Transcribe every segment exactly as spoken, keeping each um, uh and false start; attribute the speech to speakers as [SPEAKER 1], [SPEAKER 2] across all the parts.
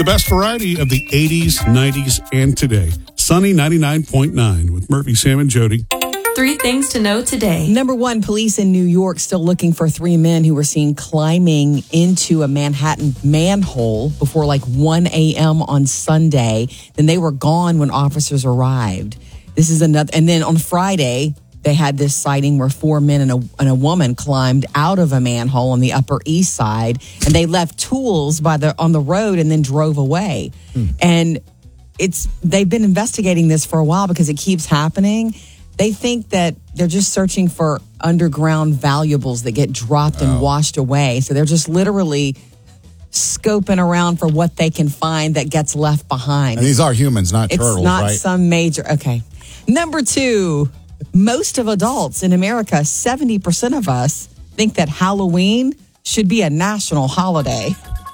[SPEAKER 1] best variety of the eighties, nineties, and today. Sunny ninety-nine point nine with Murphy, Sam, and Jody.
[SPEAKER 2] Three things to know today.
[SPEAKER 3] Number one, police in New York still looking for three men who were seen climbing into a Manhattan manhole before like one a.m. on Sunday. Then they were gone when officers arrived. This is another. And then on Friday, they had this sighting where four men and a, and a woman climbed out of a manhole on the Upper East Side, and they left tools by the on the road and then drove away. Hmm. And it's they've been investigating this for a while because it keeps happening. They think that they're just searching for underground valuables that get dropped and oh. washed away. So they're just literally scoping around for what they can find that gets left behind.
[SPEAKER 4] And these are humans, not
[SPEAKER 3] it's
[SPEAKER 4] turtles,
[SPEAKER 3] not
[SPEAKER 4] right?
[SPEAKER 3] some major. Okay. Number two, most of adults in America, seventy percent of us think that Halloween should be a national holiday.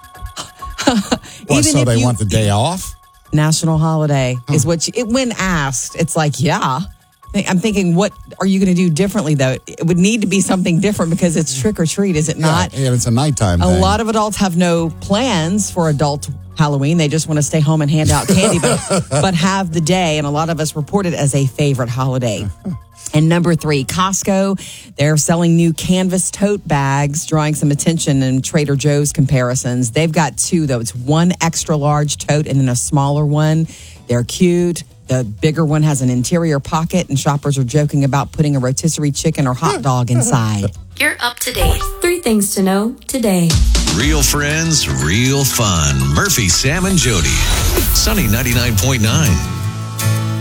[SPEAKER 4] What, so they you, want the day off?
[SPEAKER 3] National holiday huh. is what you, it, when asked, it's like, yeah. I'm thinking, what are you going to do differently, though? It would need to be something different because it's trick or treat, is it
[SPEAKER 4] yeah,
[SPEAKER 3] not?
[SPEAKER 4] Yeah, it's a nighttime
[SPEAKER 3] A
[SPEAKER 4] thing.
[SPEAKER 3] lot of adults have no plans for adult Halloween. They just want to stay home and hand out candy, but, but have the day. And a lot of us report it as a favorite holiday. And number three, Costco, they're selling new canvas tote bags, drawing some attention in Trader Joe's comparisons. They've got two, though. It's one extra large tote and then a smaller one. They're cute. The bigger one has an interior pocket, and shoppers are joking about putting a rotisserie chicken or hot dog inside.
[SPEAKER 2] You're up to date. Three things to know today.
[SPEAKER 5] Real friends, real fun. Murphy, Sam, and Jody. Sunny ninety-nine point nine.